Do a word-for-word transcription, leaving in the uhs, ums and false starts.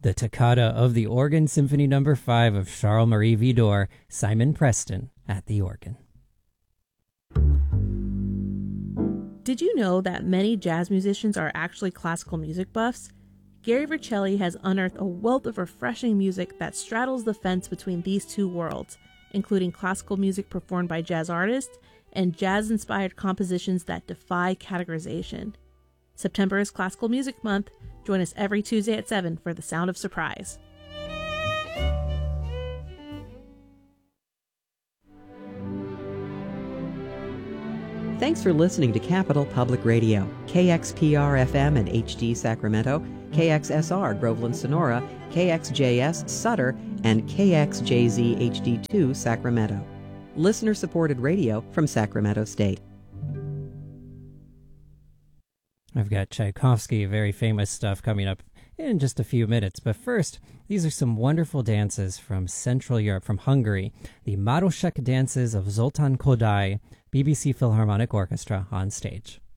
The Toccata of the Organ, Symphony Number five of Charles-Marie Widor, Simon Preston at the organ. Did you know that many jazz musicians are actually classical music buffs? Gary Vercelli has unearthed a wealth of refreshing music that straddles the fence between these two worlds, including classical music performed by jazz artists and jazz-inspired compositions that defy categorization. September is Classical Music Month. Join us every Tuesday at seven for The Sound of Surprise. Thanks for listening to Capital Public Radio, K X P R F M and H D Sacramento, K X S R Groveland Sonora, K X J S Sutter, and K X J Z H D two Sacramento. Listener-supported radio from Sacramento State. I've got Tchaikovsky, very famous stuff, coming up in just a few minutes. But first, these are some wonderful dances from Central Europe, from Hungary. The Maroshek dances of Zoltán Kodály, B B C Philharmonic Orchestra on stage.